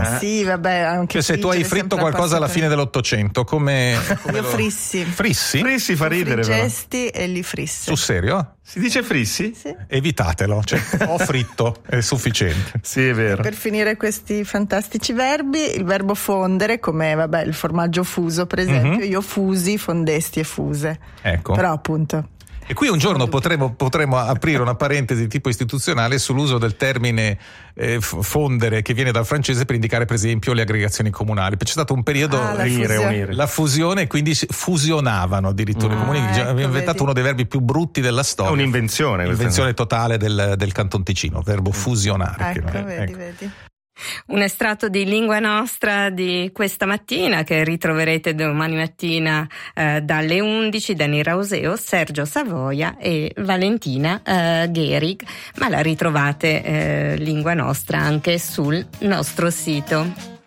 Sì, vabbè, anche se tu hai fritto qualcosa alla fine dell'Ottocento, come io frissi. Frissi? Frissi fa ridere, però. Frigesti e li frissi. Sul serio? Si dice frissi? Sì. Evitatelo, cioè ho fritto, è sufficiente. Sì, è vero. Per finire questi fantastici verbi, il verbo fondere, come il formaggio fuso per esempio, io fusi, fondesti e fuse. Ecco. Però appunto. E qui un giorno potremo aprire una parentesi di tipo istituzionale sull'uso del termine fondere, che viene dal francese per indicare per esempio le aggregazioni comunali. C'è stato un periodo unire. La fusione, quindi fusionavano addirittura i comuni. Abbiamo inventato uno dei verbi più brutti della storia. È un'invenzione. Invenzione totale del Canton Ticino, verbo fusionare. Ecco, vedi. Un estratto di Lingua Nostra di questa mattina che ritroverete domani mattina dalle 11, Dani Rauseo, Sergio Savoia e Valentina Gherig, ma la ritrovate Lingua Nostra anche sul nostro sito.